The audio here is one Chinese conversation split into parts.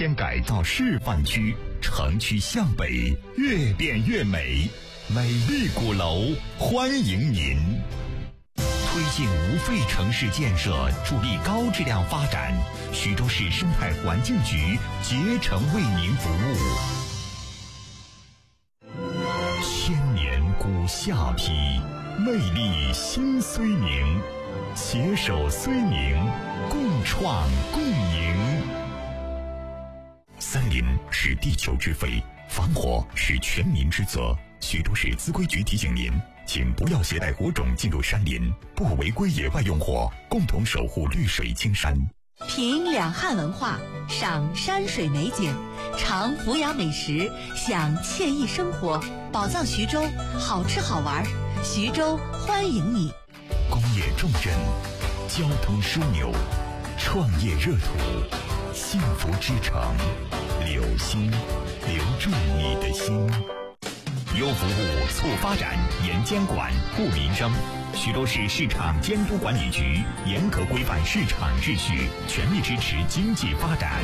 天改造示范区，城区向北越变越美，美丽鼓楼欢迎您。推进无废城市建设，助力高质量发展。徐州市生态环境局竭诚为您服务。千年古下邳，魅力新睢宁，携手睢宁，共创共赢。森林是地球之肺，防火是全民之责。徐州市资规局提醒您，请不要携带火种进入山林，不违规野外用火，共同守护绿水青山。 品两汉文化，赏山水美景，尝抚雅美食，享惬意生活。宝藏徐州，好吃好玩，徐州欢迎你。 工业重镇，交通枢纽，创业热土，幸福之城，留心，留住你的心。优服务促发展，严监管护民生。徐州市市场监督管理局严格规范市场秩序，全力支持经济发展。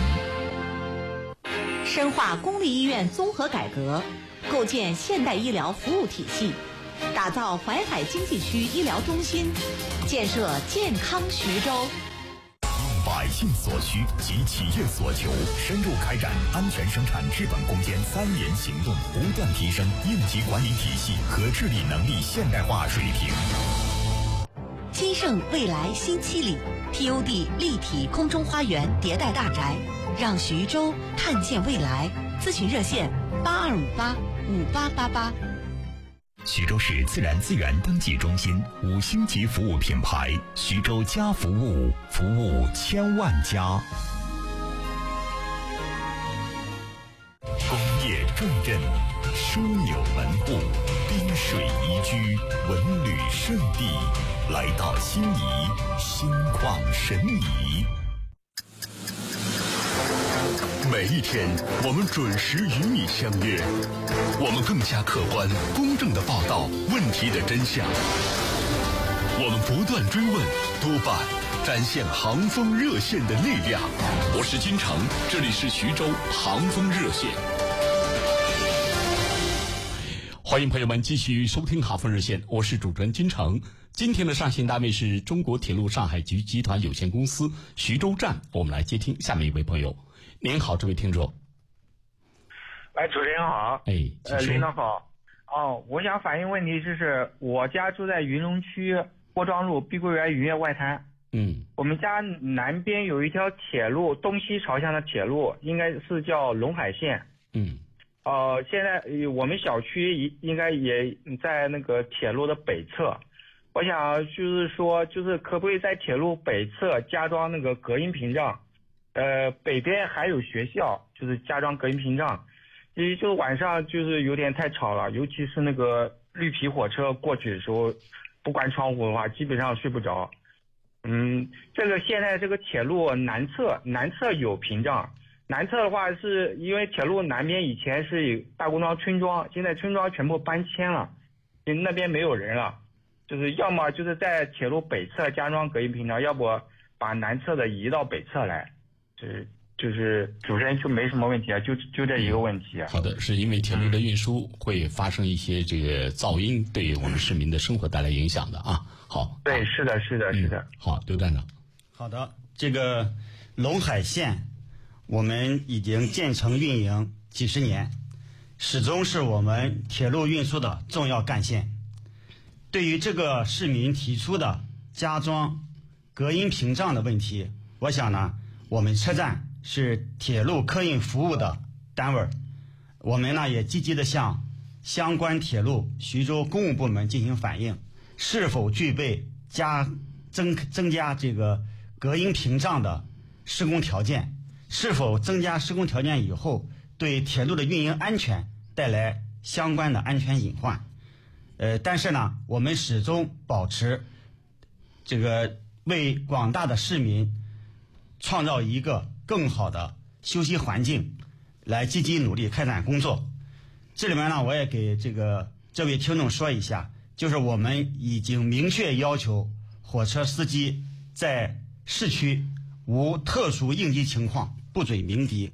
深化公立医院综合改革，构建现代医疗服务体系，打造淮海经济区医疗中心，建设健康徐州。 百姓所需及企业所求，深入开展安全生产治本攻坚3年行动，不断提升应急管理体系和治理能力现代化水平。 金盛未来新7里 TOD 立体空中花园迭代大宅，让徐州看见未来。咨询热线82585888。 徐州市自然资源登记中心5星级服务品牌，徐州家服务，服务千万家。工业重镇，枢纽门户，滨水宜居，文旅胜地，来到心仪，心旷神怡。 每一天，我们准时与你相约，我们更加客观、公正地报道问题的真相，我们不断追问、督办，展现航风热线的力量。我是金城，这里是徐州航风热线。 欢迎朋友们继续收听航风热线，我是主持人金城。今天的上线单位是中国铁路上海局集团有限公司徐州站，我们来接听下面一位朋友。您好，这位听众。 喂，主持人好。领导好。我想反映问题就是我家住在云龙区郭庄路碧桂园渔业外滩。我们家南边有一条铁路，东西朝向的铁路，应该是叫陇海线。现在我们小区应该也在那个铁路的北侧。我想就是说，就是可不可以在铁路北侧加装那个隔音屏障？北边还有学校，就是加装隔音屏障。就晚上就是有点太吵了，尤其是那个绿皮火车过去的时候，不关窗户的话，基本上睡不着。这个现在这个铁路南侧有屏障。南侧的话是因为铁路南边以前是有大工庄村庄，现在村庄全部搬迁了，那边没有人了。就是要么就是在铁路北侧加装隔音屏障，要不把南侧的移到北侧来。就是主持人就没什么问题啊，就这一个问题啊。 好的，是因为铁路的运输会发生一些这个噪音，对我们市民的生活带来影响的啊。好， 对，是的。 好，刘站长。 好的，这个陇海线我们已经建成运营几十年，始终是我们铁路运输的重要干线。对于这个市民提出的加装隔音屏障的问题，我想呢，我们车站是铁路客运服务的单位，我们呢也积极的向相关铁路徐州公务部门进行反映，是否具备增加这个隔音屏障的施工条件，是否增加施工条件以后对铁路的运营安全带来相关的安全隐患。但是呢，我们始终保持这个为广大的市民创造一个更好的休息环境，来积极努力开展工作。这里面呢，我也给这位听众说一下，就是我们已经明确要求火车司机在市区无特殊应急情况不准鸣笛。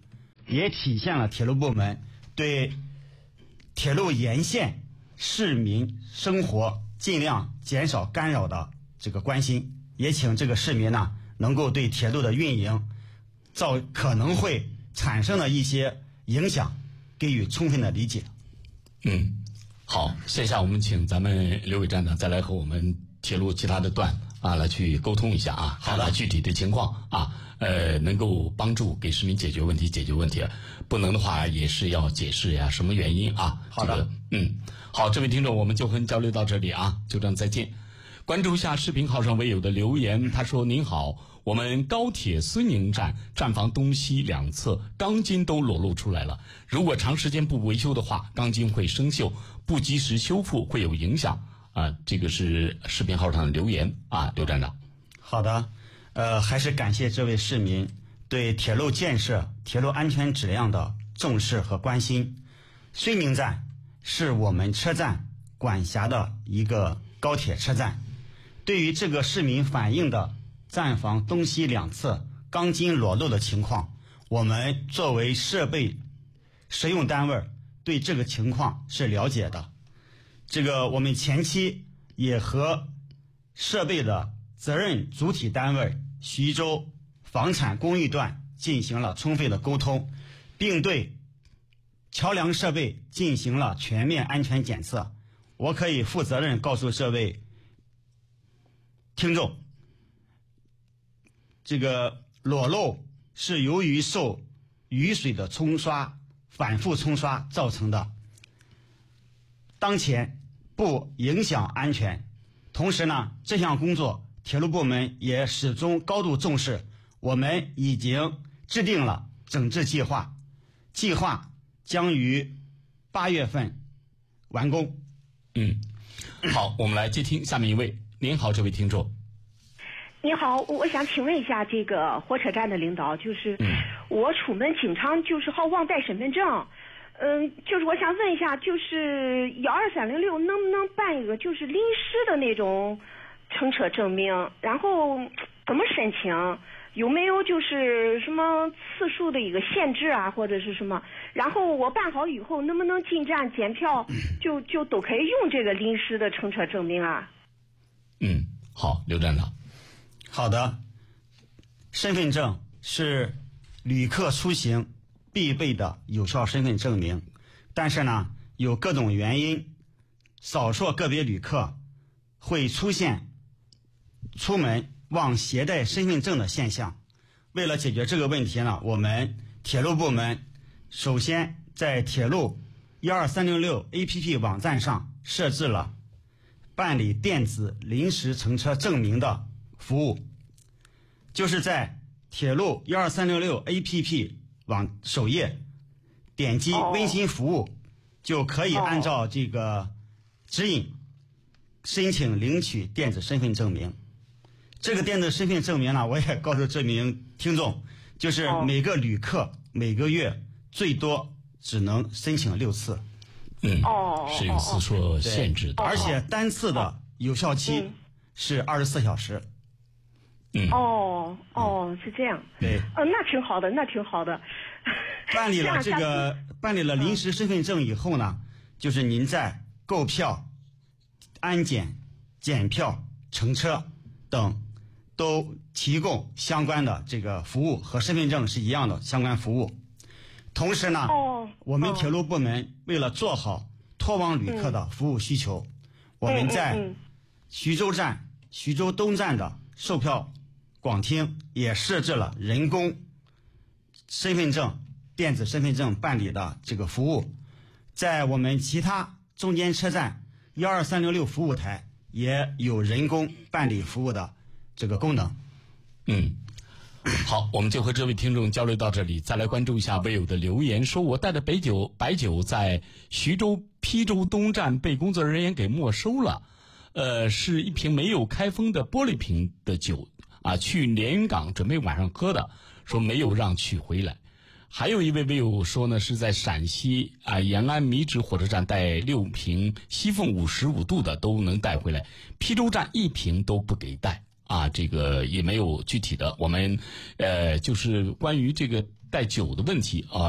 也体现了铁路部门对铁路沿线市民生活尽量减少干扰的这个关心，也请这个市民呢能够对铁路的运营可能会产生的一些影响给予充分的理解。 好，线下我们请咱们刘伟站长再来和我们铁路其他的段来去沟通一下好的，具体的情况能够帮助给市民解决问题，不能的话也是要解释呀，什么原因好的， 好，这位听众我们就和您交流到这里就这样再见。关注一下视频号上微友的留言，他说：您好，我们高铁孙宁站站房东西两侧钢筋都裸露出来了，如果长时间不维修的话，钢筋会生锈，不及时修复会有影响这个是视频号上的留言刘站长。 好的，还是感谢这位市民对铁路建设、铁路安全质量的重视和关心。孙宁站是我们车站管辖的一个高铁车站，对于这个市民反映的站房东西两侧钢筋裸露的情况，我们作为设备使用单位对这个情况是了解的。这个我们前期也和设备的责任主体单位徐州房产公寓段进行了充分的沟通，并对桥梁设备进行了全面安全检测。我可以负责任告诉这位听众，这个裸露是由于受雨水的冲刷、反复冲刷造成的，当前不影响安全。同时呢，这项工作铁路部门也始终高度重视，我们已经制定了整治计划，计划将于8月份完工。 好，我们来接听下面一位。您好，这位听众。 你好，我想请问一下这个火车站的领导，就是我出门经常就是好忘带身份证，就是我想问一下，就是12306能不能办一个就是临时的那种乘车证明，然后怎么申请，有没有就是什么次数的一个限制或者是什么，然后我办好以后能不能进站检票就都可以用这个临时的乘车证明好，刘站长。 好的，身份证是旅客出行必备的有效身份证明，但是呢，有各种原因，少数个别旅客会出现出门忘携带身份证的现象。为了解决这个问题呢，我们铁路部门首先在铁路12306 APP 网站上设置了办理电子临时乘车证明的服务，就是在铁路12306 APP 网首页点击温馨服务，就可以按照这个指引申请领取电子身份证明。这个电子身份证明呢，我也告诉这名听众，就是每个旅客每个月最多只能申请6次。 是有次数限制的， 而且单次的有效期是24小时。 是这样。 对。 那挺好的，那挺好的。 办理了临时身份证以后呢，就是您在购票、安检、检票、乘车等都提供相关的这个服务，和身份证是一样的相关服务。同时呢，我们铁路部门为了做好脱网旅客的服务需求，我们在徐州站、徐州东站的售票广厅也设置了人工身份证、电子身份证办理的这个服务，在我们其他中间车站12306服务台也有人工办理服务的这个功能。 好，我们就和这位听众交流到这里，再来关注一下微友的留言，说我带的白酒在徐州邳州东站被工作人员给没收了，是一瓶没有开封的玻璃瓶的酒去连云港准备晚上喝的，说没有让取回来。还有一位微友说呢，是在陕西延安米脂火车站带6瓶西凤55度的都能带回来，邳州站1瓶都不给带。这个也没有具体的，我们就是关于这个带酒的问题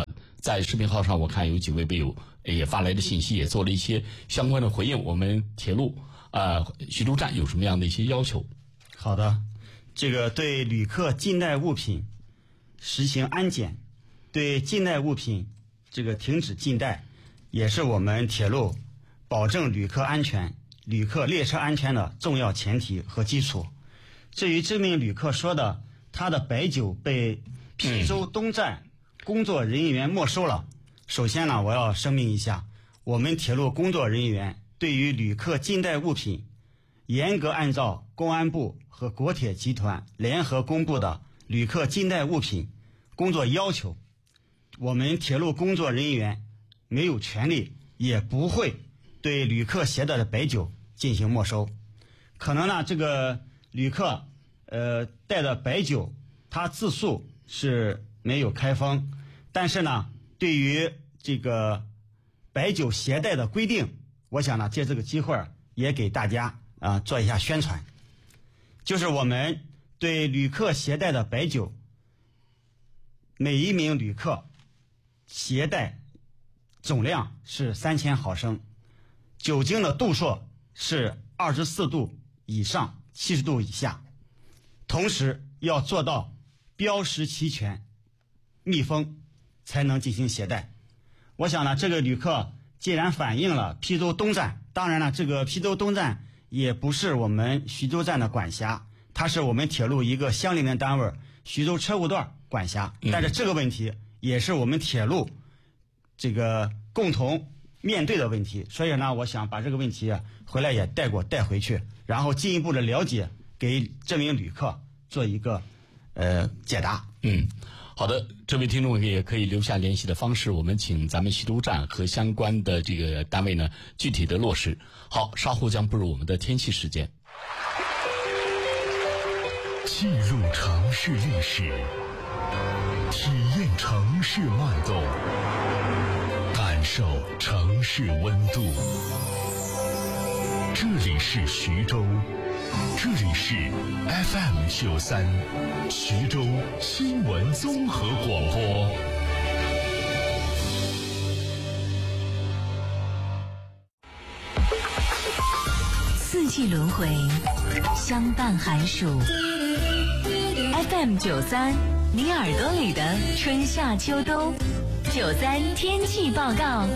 在视频号上，我看有几位朋友也发来的信息，也做了一些相关的回应。我们铁路徐州站有什么样的一些要求？ 好的，这个对旅客近代物品实行安检，对近代物品这个停止近代，也是我们铁路保证旅客安全、旅客列车安全的重要前提和基础。至于这名旅客说的他的白酒被邳州东站工作人员没收了，首先呢，我要声明一下，我们铁路工作人员对于旅客近代物品严格按照公安部和国铁集团联合公布的旅客近代物品工作要求，我们铁路工作人员没有权利也不会对旅客携带的白酒进行没收。可能呢，这个旅客带的白酒他自诉是没有开封，但是呢，对于这个白酒携带的规定，我想呢，借这个机会也给大家做一下宣传。就是我们对旅客携带的白酒，每一名旅客携带总量是3000毫升，酒精的度数是24度以上70度以下，同时要做到标识齐全、密封才能进行携带。我想呢，这个旅客既然反映了邳州东站，当然了，这个邳州东站也不是我们徐州站的管辖，它是我们铁路一个相邻的单位徐州车务段管辖。但是这个问题也是我们铁路这个共同面对的问题，所以呢，我想把这个问题回来也带回去，然后进一步的了解，给这名旅客做一个解答。 好的，这位听众也可以留下联系的方式，我们请咱们徐州站和相关的这个单位呢具体的落实。好，稍后将步入我们的天气时间。 记录城市历史，体验城市脉动，感受城市温度。这里是徐州，这里是 FM93 徐州新闻综合广播。 四季轮回，相伴寒暑。FM93，你耳朵里的春夏秋冬。93天气报告，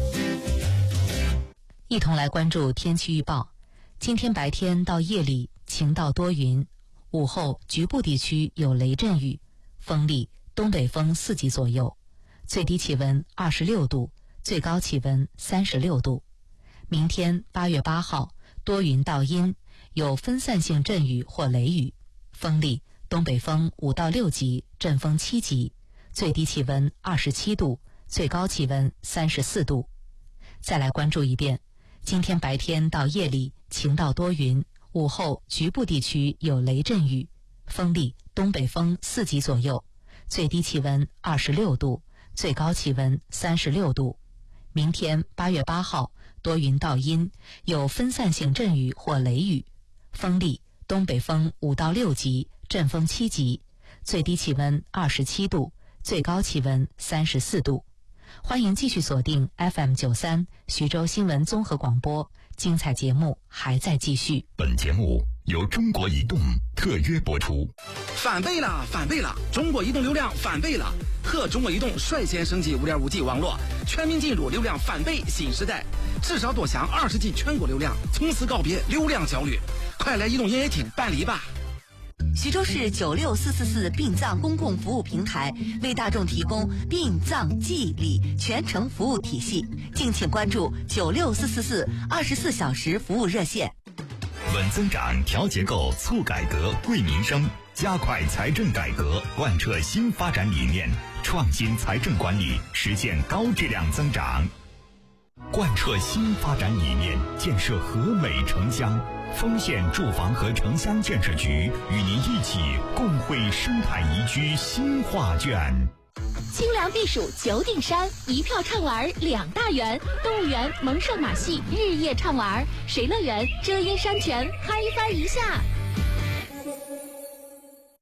一同来关注天气预报。今天白天到夜里晴到多云，午后局部地区有雷阵雨，风力东北风4级左右，最低气温26度，最高气温36度。明天8月8号多云到阴，有分散性阵雨或雷雨，风力东北风5到6级，阵风7级，最低气温27度，最高气温34度。再来关注一遍，今天白天到夜里晴到多云，午后局部地区有雷阵雨，风力东北风4级左右，最低气温26度，最高气温36度。明天8月8号多云到阴，有分散性阵雨或雷雨，风力东北风5到6级，阵风7级，最低气温27度，最高气温34度。欢迎继续锁定 FM93 徐州新闻综合广播，精彩节目还在继续。 本节目由中国移动特约播出。 翻倍了，翻倍了！中国移动流量翻倍了，和中国移动率先升级 5.5G 网络，全面进入流量翻倍新时代，至少多享20G 全国流量，从此告别流量焦虑。快来移动营业厅办理吧！ 徐州市96444殡葬公共服务平台为大众提供殡葬祭礼全程服务体系，敬请关注96444 24小时服务热线。 稳增长、调结构、促改革、惠民生，加快财政改革，贯彻新发展理念，创新财政管理，实现高质量增长。贯彻新发展理念，建设和美城乡。丰县住房和城乡建设局与您一起共绘生态宜居新画卷。 清凉避暑九鼎山，一票畅玩2大园，动物园蒙胜马戏日夜畅玩，水乐园遮阴山泉嗨翻一下。 徐州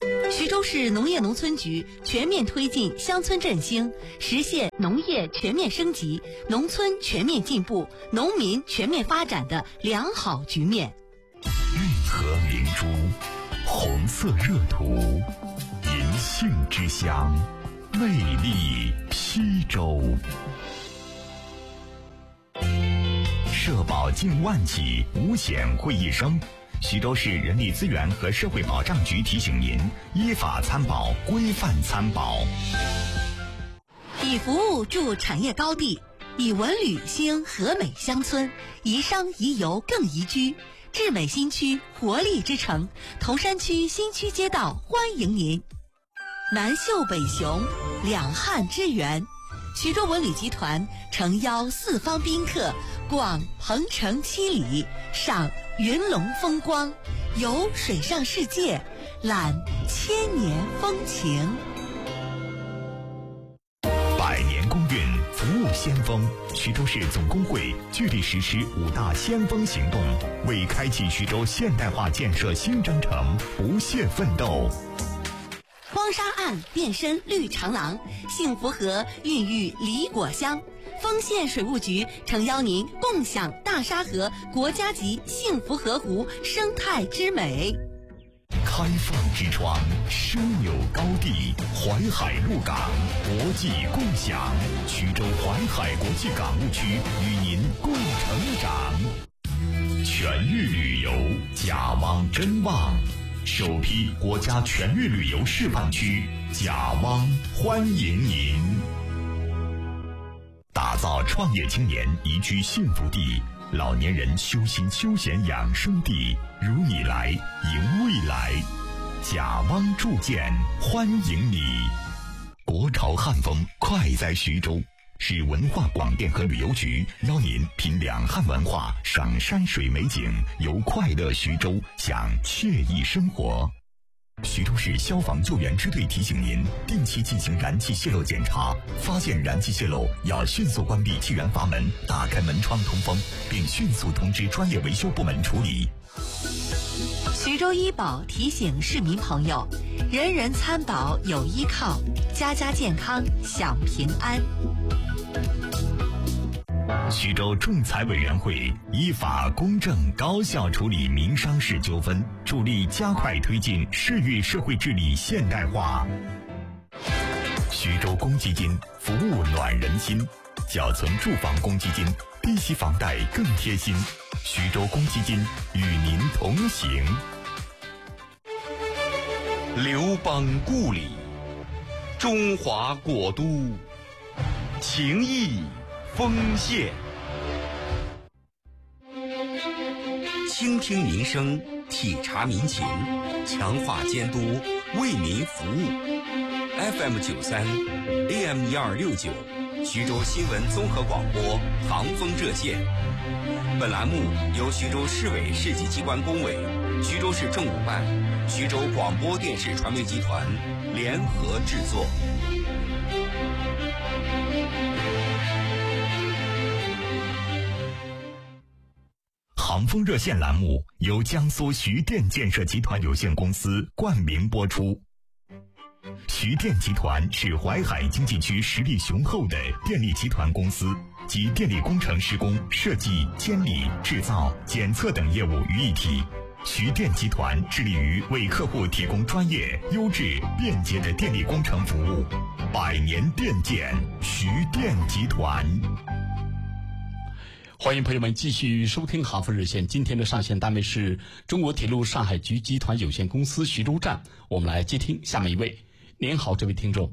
州市农业农村局全面推进乡村振兴，实现农业全面升级、农村全面进步、农民全面发展的良好局面。 运河明珠，红色热土，银杏之乡，魅力西周。社保近万起，五险会一生。徐州市人力资源和社会保障局提醒您：依法参保，规范参保。 以服务筑产业高地，以文旅兴和美乡村，宜商宜游更宜居。至美新区活力之城，铜山区新区街道欢迎您。南秀北雄，两汉之源。徐州文旅集团诚邀四方宾客，逛鹏城七里，赏云龙风光，游水上世界，览千年风情。 百年公运，服务先锋。徐州市总工会聚力实施5大先锋行动，为开启徐州现代化建设新征程不懈奋斗。 荒沙岸变身绿长廊，幸福河孕育梨果香。丰县水务局诚邀您共享大沙河国家级幸福河湖生态之美。 开放之窗，枢纽高地，淮海陆港，国际共享。徐州淮海国际港务区与您共成长。全域旅游，甲汪真旺。首批国家全域旅游示范区，甲汪欢迎您。打造创业青年宜居幸福地，老年人修心休闲养生地，如你来，迎未来。甲汪铸建欢迎你。国潮汉风快在徐州，市文化广电和旅游局邀您品两汉文化，赏山水美景，游快乐徐州，享惬意生活。徐州市消防救援支队提醒您，定期进行燃气泄漏检查，发现燃气泄漏要迅速关闭气源阀门，打开门窗通风，并迅速通知专业维修部门处理。 徐州医保提醒市民朋友，人人参保有依靠，家家健康享平安。 徐州仲裁委员会依法公正高效处理民商事纠纷，助力加快推进市域社会治理现代化。徐州公积金服务暖人心，缴存住房公积金，低息房贷更贴心。徐州公积金与您同行。 刘邦故里，中华国都，情谊丰县。倾听民生，体察民情，强化监督，为民服务。FM 93 AM 1269，徐州新闻综合广播唐风热线。本栏目由徐州市委市级机关工委、徐州市政务办、徐州广播电视传媒集团联合制作。 唐风热线栏目由江苏徐电建设集团有限公司冠名播出。徐电集团是淮海经济区实力雄厚的电力集团公司，集电力工程施工、设计、监理、制造、检测等业务于一体。徐电集团致力于为客户提供专业、优质、便捷的电力工程服务。100年电建，徐电集团。 欢迎朋友们继续收听杭福热线。今天的上线单位是中国铁路上海局集团有限公司徐州站，我们来接听下面一位。您好，这位听众。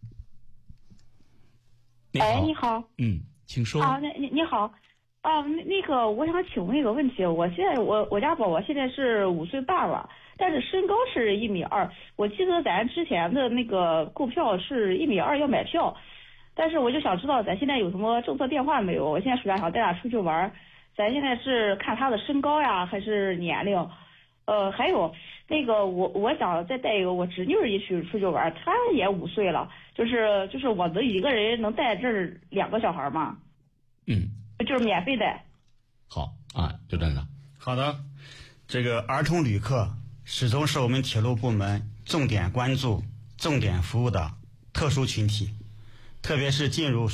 你好。 请说。 你好。那个我想请问一个问题，我家宝宝现在是5岁半了，但是身高是1.2米。我记得咱之前的那个购票是1.2米要买票，但是我就想知道咱现在有什么政策变化没有？我现在暑假想带他出去玩，咱现在是看他的身高呀，还是年龄？还有那个我想再带一个我侄女一起出去玩，她也5岁了，就是我的一个人能带这2个小孩吗？就是免费的。 好啊，刘站长。 好的，这个儿童旅客始终是我们铁路部门重点关注、重点服务的特殊群体，特别是进入